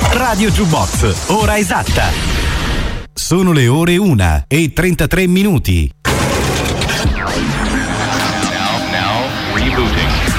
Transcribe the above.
Radio Jukebox, ora esatta. Sono le ore 1:33. Now rebooting.